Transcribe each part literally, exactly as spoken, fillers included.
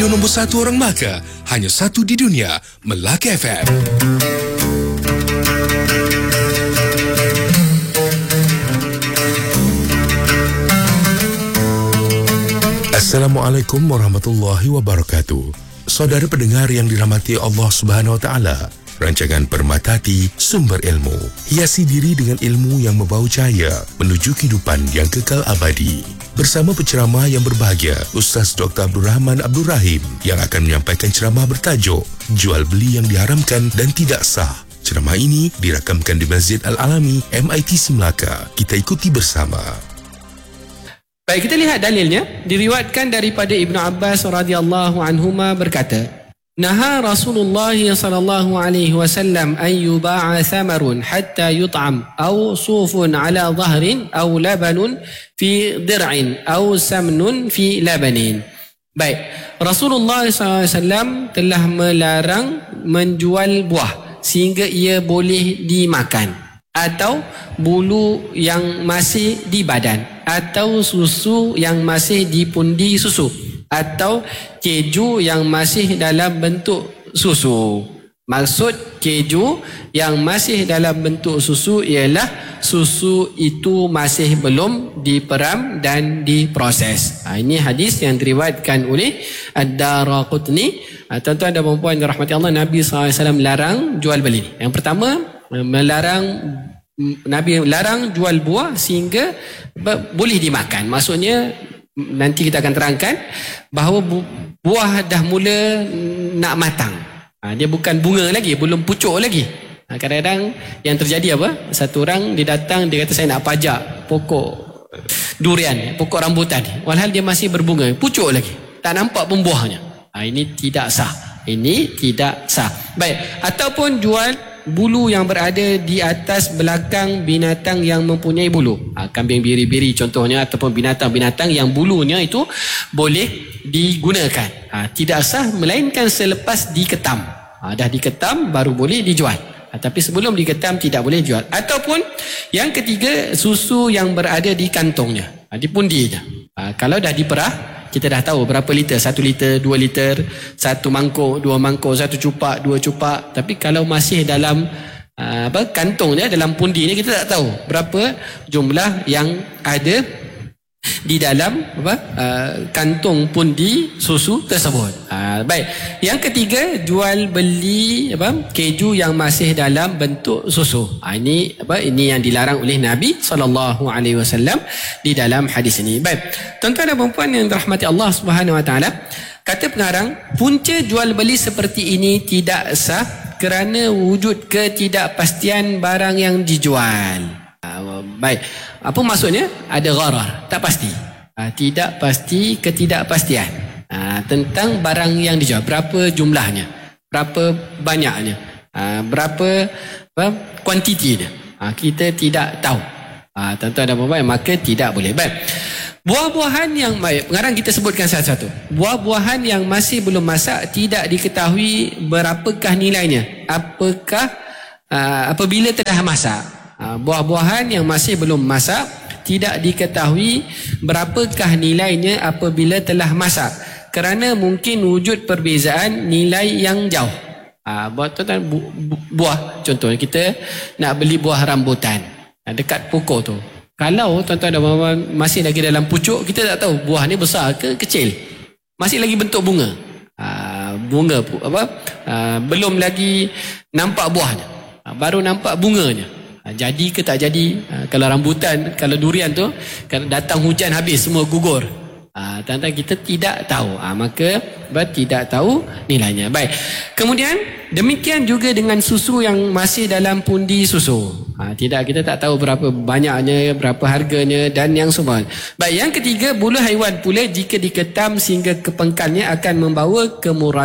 radio nombor satu orang Melaka, hanya satu di dunia, Melaka F M. Assalamualaikum warahmatullahi wabarakatuh. Saudara pendengar yang dirahmati Allah Subhanahu Wa Taala, rancangan Permatahati Sumber Ilmu, hiasi diri dengan ilmu yang membau cahaya menuju kehidupan yang kekal abadi. Bersama penceramah yang berbahagia, Ustaz Doktor Abdul Rahman Abdul Rahim, yang akan menyampaikan ceramah bertajuk Jual Beli yang Diharamkan dan Tidak Sah. Ceramah ini dirakamkan di Masjid Al-Alami M I T C Melaka. Kita ikuti bersama. Baik, kita lihat dalilnya. Diriwayatkan daripada Ibnu Abbas radhiyallahu anhuma berkata, Naha Rasulullah sallallahu alaihi wasallam an yuba'a thamarun hatta yut'am aw sufun ala dhahrin aw labanun fi dir'in aw samnun fi labanin. Baik, Rasulullah sallallahu alaihi wasallam telah melarang menjual buah sehingga ia boleh dimakan, atau bulu yang masih di badan, atau susu yang masih di pundi susu, atau keju yang masih dalam bentuk susu. Maksud keju yang masih dalam bentuk susu ialah susu itu masih belum diperam dan diproses. Ha, ini hadis yang diriwayatkan oleh Ad-Daraqutni. Ha, tuan-tuan dan puan-puan yang rahmati Allah, Nabi sallallahu alaihi wasallam larang jual beli. Yang pertama, melarang Nabi larang jual buah sehingga boleh dimakan. Maksudnya nanti kita akan terangkan bahawa buah dah mula nak matang. Ha, dia bukan bunga lagi, belum pucuk lagi. Ha, kadang-kadang yang terjadi apa? Satu orang dia datang, dia kata saya nak pajak pokok durian, pokok rambutan. Walhal dia masih berbunga, pucuk lagi, tak nampak pun buahnya. Ha, ini tidak sah. Ini tidak sah. Baik, ataupun jual bulu yang berada di atas belakang binatang yang mempunyai bulu. Ha, kambing biri-biri contohnya, ataupun binatang-binatang yang bulunya itu boleh digunakan. Ha, tidak sah melainkan selepas diketam. Ha, dah diketam baru boleh dijual. Ha, tapi sebelum diketam tidak boleh jual. Ataupun yang ketiga, susu yang berada di kantongnya, ha, di pundinya. Ha, kalau dah diperah, kita dah tahu berapa liter, satu liter, dua liter, satu mangkuk, dua mangkuk, satu cupak, dua cupak. Tapi kalau masih dalam uh, apa kantongnya, dalam pundi ni, kita tak tahu berapa jumlah yang ada di dalam apa uh, kantong pundi susu tersebut. Uh, baik. Yang ketiga, jual beli apa keju yang masih dalam bentuk susu. Uh, ini apa ini yang dilarang oleh Nabi sallallahu alaihi wasallam di dalam hadis ini. Baik. Tuan-tuan dan puan-puan yang dirahmati Allah Subhanahu wa taala, kata pengarang, punca jual beli seperti ini tidak sah kerana wujud ketidakpastian barang yang dijual. Uh, baik. Apa maksudnya? Ada gharar, tak pasti. Uh, tidak pasti, ketidakpastian uh, tentang barang yang dijual. Berapa jumlahnya? Berapa banyaknya? Uh, berapa apa, kuantitinya? Uh, kita tidak tahu. Uh, tuan-tuan dan puan-puan, maka tidak boleh. Baik. Buah-buahan yang baik, pengarang kita sebutkan satu-satu. Buah-buahan yang masih belum masak tidak diketahui berapakah nilainya. Apakah uh, apabila telah masak? Uh, buah-buahan yang masih belum masak tidak diketahui berapakah nilainya apabila telah masak, kerana mungkin wujud perbezaan nilai yang jauh. Uh, buah, tuan-tuan, bu, bu, buah contohnya kita nak beli buah rambutan uh, dekat pokok tu. Kalau tuan-tuan dan puan-puan masih lagi dalam pucuk, kita tak tahu buah ni besar ke kecil, masih lagi bentuk bunga. Uh, bunga apa? Uh, belum lagi nampak buahnya, uh, baru nampak bunganya. Jadi ke tak jadi? Kalau rambutan, kalau durian tu, kalau datang hujan habis semua gugur. Ha, tuan-tuan, kita tidak tahu. Ha, maka tidak tahu nilainya. Baik. Kemudian demikian juga dengan susu yang masih dalam pundi susu. Ha, tidak, kita tak tahu berapa banyaknya, berapa harganya dan yang semua. Baik. Yang ketiga, bulu haiwan pula jika diketam sehingga kepengkalnya akan membawa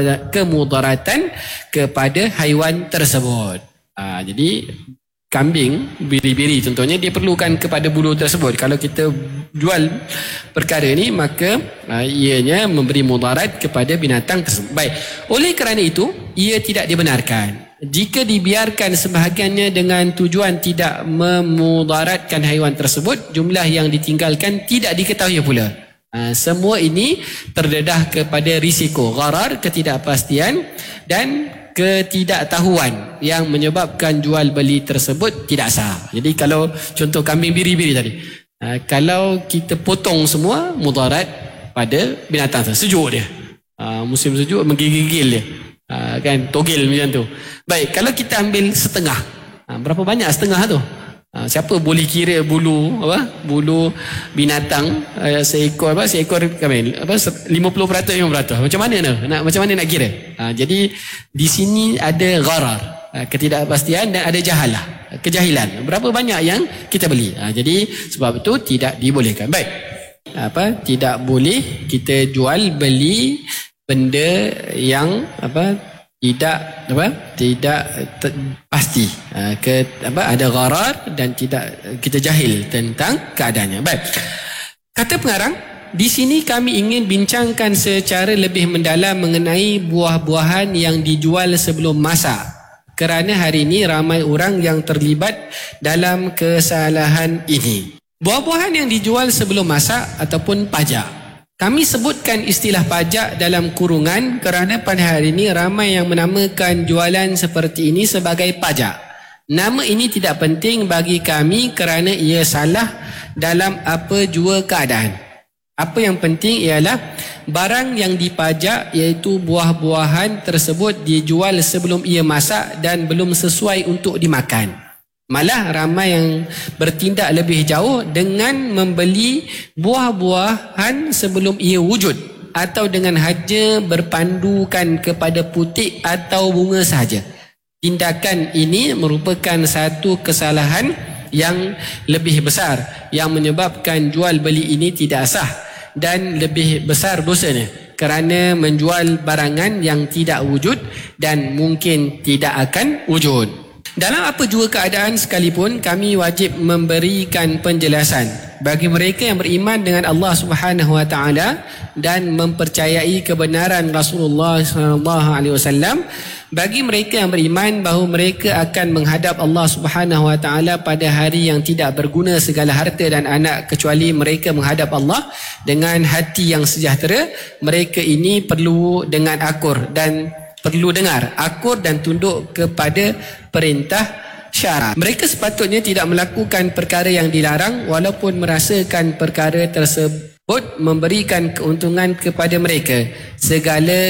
kemudaratan kepada haiwan tersebut. Ha, jadi kambing, biri-biri contohnya, dia perlukan kepada bulu tersebut. Kalau kita jual perkara ini, maka uh, ianya memberi mudarat kepada binatang tersebut. Baik, oleh kerana itu ia tidak dibenarkan jika dibiarkan sebahagiannya dengan tujuan tidak memudaratkan haiwan tersebut. Jumlah yang ditinggalkan tidak diketahui pula. Ha, semua ini terdedah kepada risiko gharar, ketidakpastian dan ketidaktahuan yang menyebabkan jual beli tersebut tidak sah. Jadi kalau contoh kambing biri-biri tadi, ha, kalau kita potong semua, mudarat pada binatang tu, sejuk dia, ha, musim sejuk menggigil-gigil dia, ha, kan, togel macam tu. Baik, kalau kita ambil setengah, ha, berapa banyak setengah tu? Ha, siapa boleh kira bulu apa bulu binatang uh, seekor apa seekor kami apa lima puluh peratus lima puluh peratus macam mana tu nak macam mana nak kira? Ha, jadi di sini ada gharar, uh, ketidakpastian, dan ada jahalah, kejahilan. Berapa banyak yang kita beli? Ha, jadi sebab itu tidak dibolehkan. Baik, apa tidak boleh kita jual beli benda yang apa tidak apa tidak te, pasti, uh, ke apa ada gharar dan tidak kita jahil tentang keadaannya. Baik, kata pengarang, di sini kami ingin bincangkan secara lebih mendalam mengenai buah-buahan yang dijual sebelum masak, kerana hari ini ramai orang yang terlibat dalam kesalahan ini. Buah-buahan yang dijual sebelum masak ataupun pajak. Kami sebutkan istilah pajak dalam kurungan kerana pada hari ini ramai yang menamakan jualan seperti ini sebagai pajak. Nama ini tidak penting bagi kami kerana ia salah dalam apa jua keadaan. Apa yang penting ialah barang yang dipajak, iaitu buah-buahan tersebut, dijual sebelum ia masak dan belum sesuai untuk dimakan. Malah ramai yang bertindak lebih jauh dengan membeli buah-buahan sebelum ia wujud, atau dengan hanya berpandukan kepada putik atau bunga sahaja. Tindakan ini merupakan satu kesalahan yang lebih besar yang menyebabkan jual beli ini tidak sah, dan lebih besar dosanya kerana menjual barangan yang tidak wujud dan mungkin tidak akan wujud. Dalam apa jua keadaan sekalipun, kami wajib memberikan penjelasan bagi mereka yang beriman dengan Allah Subhanahu Wa Taala dan mempercayai kebenaran Rasulullah sallallahu alaihi wasallam. Bagi mereka yang beriman bahawa mereka akan menghadap Allah Subhanahu Wa Taala pada hari yang tidak berguna segala harta dan anak kecuali mereka menghadap Allah dengan hati yang sejahtera. Mereka ini perlu dengan akur dan perlu dengar akur dan tunduk kepada perintah syarak. Mereka sepatutnya tidak melakukan perkara yang dilarang walaupun merasakan perkara tersebut memberikan keuntungan kepada mereka. Segala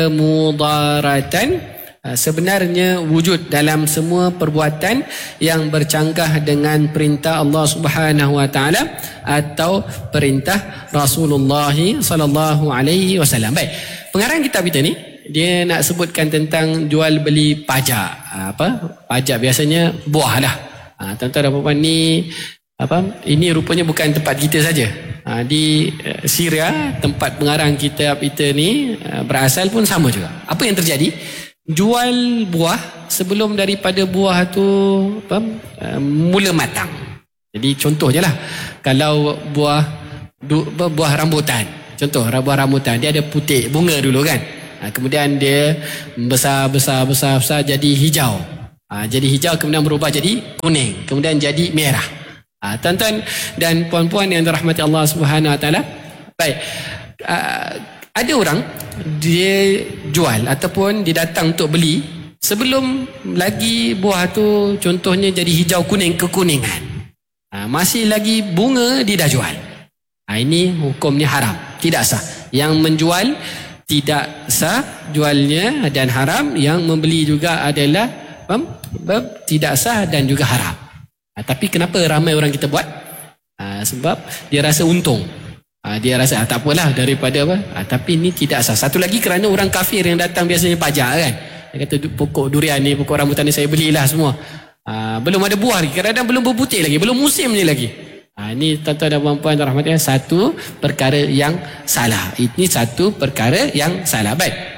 kemudaratan sebenarnya wujud dalam semua perbuatan yang bercanggah dengan perintah Allah Subhanahu Wa Taala atau perintah Rasulullah sallallahu alaihi wasallam. Baik, pengarang kitab kita ni dia nak sebutkan tentang jual beli pajak. Apa? Pajak biasanya buah lah. Ha, tuan-tuan dan puan ni apa? Ini rupanya bukan tempat kita saja. Ha, di uh, Syria, tempat pengarang kitab kita ni uh, berasal pun sama juga. Apa yang terjadi? Jual buah sebelum daripada buah tu apa? Uh, mula matang. Jadi contoh je lah. Kalau buah du, buah rambutan. Contoh buah rambutan, dia ada putik bunga dulu kan. Ha, kemudian dia besar besar besar besar jadi hijau. Ha, jadi hijau kemudian berubah jadi kuning, kemudian jadi merah. Ha, tuan-tuan dan puan-puan yang dirahmati Allah Subhanahu Wa Taala. Baik. Uh, ada orang dia jual ataupun dia datang untuk beli sebelum lagi buah tu contohnya jadi hijau kuning kekuningan. Ha, masih lagi bunga dia dah jual. Ha, ini hukumnya haram, tidak sah. Yang menjual tidak sah jualnya dan haram, yang membeli juga adalah um, um, tidak sah dan juga haram. Ha, tapi kenapa ramai orang kita buat? Ha, sebab dia rasa untung. Ha, dia rasa ah, tak apalah daripada apa. Ha, tapi ini tidak sah. Satu lagi kerana orang kafir yang datang biasanya pajak kan. Dia kata pokok durian ni, pokok rambutan ni saya belilah semua. Ha, belum ada buah lagi, kadang-kadang belum berbutir lagi, belum musim ni lagi. Ha, ini tuan-tuan dan puan-puan rahmatnya satu perkara yang salah. Ini satu perkara yang salah. Baik.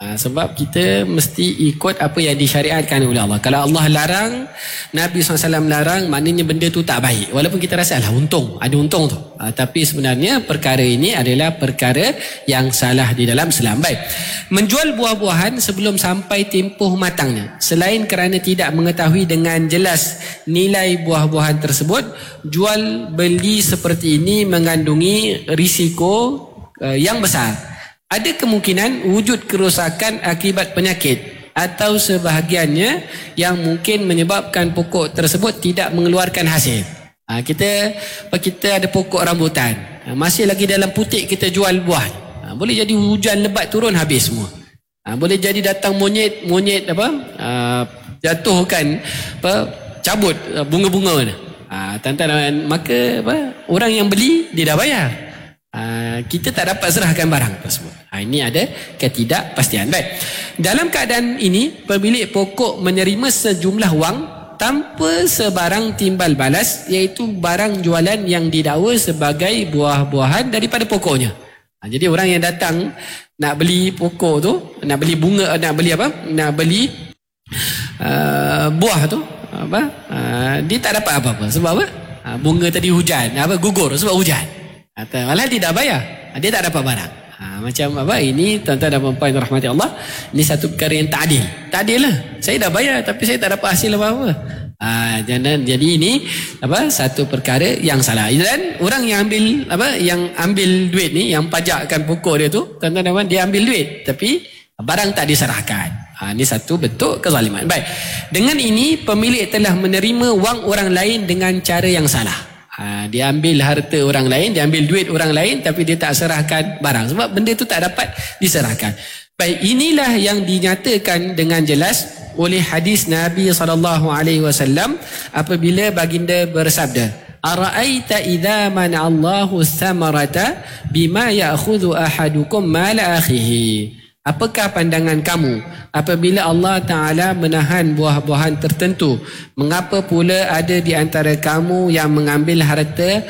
Ha, sebab kita mesti ikut apa yang disyariatkan oleh Allah. Kalau Allah larang, Nabi sallallahu alaihi wasallam larang, maknanya benda tu tak baik. Walaupun kita rasa, alah untung, ada untung tu. Ha, tapi sebenarnya perkara ini adalah perkara yang salah di dalam Islam. Baik. Menjual buah-buahan sebelum sampai tempoh matangnya, selain kerana tidak mengetahui dengan jelas nilai buah-buahan tersebut, jual beli seperti ini mengandungi risiko uh, yang besar. Ada kemungkinan wujud kerosakan akibat penyakit atau sebahagiannya yang mungkin menyebabkan pokok tersebut tidak mengeluarkan hasil. Ha, kita kita ada pokok rambutan, ha, masih lagi dalam putik kita jual buah. Ha, boleh jadi hujan lebat turun habis semua. Ha, boleh jadi datang monyet monyet apa ha, jatuhkan apa cabut bunga-bunga. Ha, tuan-tuan, maka apa orang yang beli dia dah bayar. Uh, kita tak dapat serahkan barang tersebut. Uh, ini ada ketidakpastian. Baik. Dalam keadaan ini, pemilik pokok menerima sejumlah wang tanpa sebarang timbal balas, iaitu barang jualan yang didakwa sebagai buah-buahan daripada pokoknya. Uh, jadi orang yang datang nak beli pokok tu, nak beli bunga, nak beli apa? Nak beli uh, buah tu, apa? Uh, dia tak dapat apa-apa. Sebab apa? Uh, bunga tadi hujan, apa? Gugur sebab hujan. Atau malah dia dah bayar, dia tak dapat barang. Ha, macam apa ini, tuan-tuan dan puan-puan rahmati Allah, ini satu perkara yang tak adil. Tak adil lah. Saya dah bayar tapi saya tak dapat hasil apa-apa. Ha, jangan, jadi ini apa satu perkara yang salah. Dan orang yang ambil apa yang ambil duit ni, yang pajakkan pokok dia tu, tuan-tuan dan puan, dia ambil duit tapi barang tak diserahkan. Ha, ini satu bentuk kezaliman. Baik. Dengan ini pemilik telah menerima wang orang lain dengan cara yang salah. Ha, dia ambil harta orang lain, dia ambil duit orang lain tapi dia tak serahkan barang sebab benda itu tak dapat diserahkan. Baik, inilah yang dinyatakan dengan jelas oleh hadis Nabi sallallahu alaihi wasallam apabila baginda bersabda, "Ara'aita idza mana'allahu thamarata bima ya'khudhu ahadukum mala akhihi." Apakah pandangan kamu apabila Allah Ta'ala menahan buah-buahan tertentu? Mengapa pula ada di antara kamu yang mengambil harta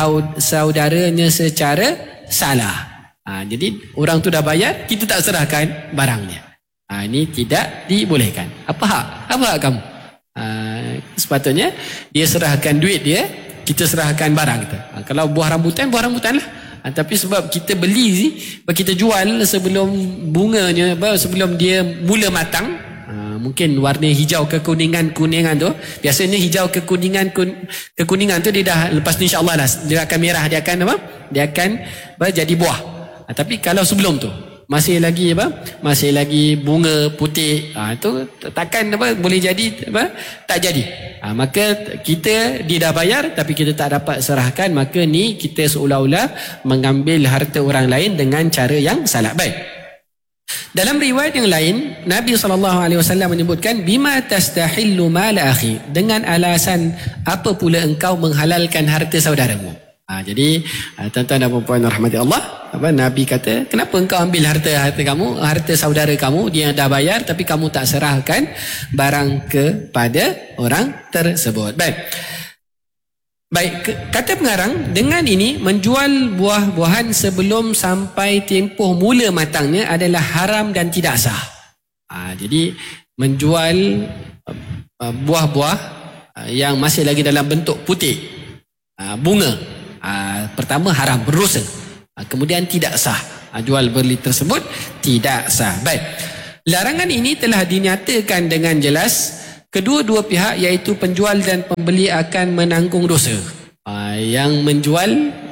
saudaranya secara salah? Ha, jadi orang tu dah bayar, kita tak serahkan barangnya. Ha, ini tidak dibolehkan. Apa hak? Apa hak kamu? Ha, sepatutnya dia serahkan duit dia, kita serahkan barang kita. Ha, kalau buah rambutan, buah rambutan lah. Ha, tapi sebab kita beli, kita jual sebelum bunganya, sebelum dia mula matang, ha, mungkin warna hijau kekuningan-kuningan tu, biasanya hijau kekuningan kekuningan tu dia dah lepas ni insya-Allah lah dia akan merah, dia akan apa? Dia akan apa, jadi buah. Ha, tapi kalau sebelum tu masih lagi apa? Masih lagi bunga putih, ha, itu takkan apa boleh jadi apa? Tak jadi. Ha, maka kita dia dah bayar tapi kita tak dapat serahkan, maka ni kita seolah-olah mengambil harta orang lain dengan cara yang salah. Baik. Dalam riwayat yang lain, Nabi sallallahu alaihi wasallam menyebutkan bima tastahillu mal akhi, dengan alasan apa pula engkau menghalalkan harta saudaramu. Ha, jadi tuan-tuan dan puan-puan rahmati Allah, apa Nabi kata, kenapa engkau ambil harta-harta kamu, harta saudara kamu, dia dah bayar tapi kamu tak serahkan barang kepada orang tersebut. Baik. Baik, kata pengarang, dengan ini menjual buah-buahan sebelum sampai tempoh mula matangnya adalah haram dan tidak sah. Ha, jadi menjual uh, buah-buah uh, yang masih lagi dalam bentuk putih, uh, bunga, Uh, pertama haram, berdosa. Uh, kemudian tidak sah. Uh, jual beli tersebut tidak sah. Baik. Larangan ini telah dinyatakan dengan jelas kedua-dua pihak, iaitu penjual dan pembeli akan menanggung dosa. Uh, yang menjual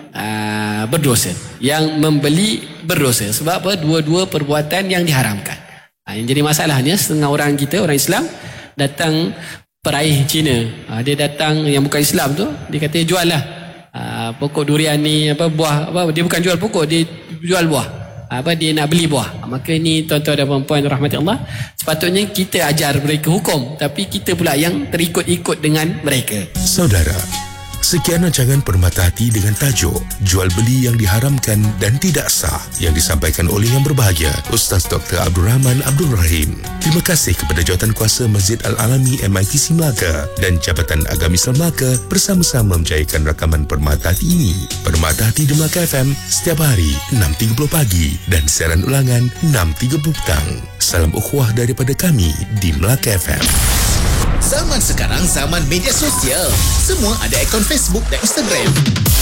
uh, berdosa, yang membeli berdosa. Sebab apa? Dua-dua perbuatan yang diharamkan. Uh, yang jadi masalahnya, setengah orang kita, orang Islam datang peraih Cina. Uh, dia datang yang bukan Islam tu, dia kata jual lah. Uh, pokok durian ni apa buah apa, dia bukan jual pokok, dia jual buah, apa dia nak beli buah. Maka ini tuan-tuan dan puan-puan rahmati Allah, sepatutnya kita ajar mereka hukum, tapi kita pula yang terikut-ikut dengan mereka. Saudara, Sekian rancangan Permata Hati dengan tajuk Jual Beli yang Diharamkan dan Tidak Sah yang disampaikan oleh yang berbahagia Ustaz Doktor Abdul Rahman Abdul Rahim. Terima kasih kepada Jawatankuasa Masjid Al-Alami M I T C Melaka dan Jabatan Agama Islam Melaka bersama-sama menjayakan rakaman Permata Hati ini. Permata Hati di Melaka F M setiap hari enam tiga puluh pagi dan siaran ulangan enam tiga puluh petang. Salam ukhuwah daripada kami di Melaka F M. Zaman sekarang zaman media sosial. Semua ada akaun Facebook dan Instagram.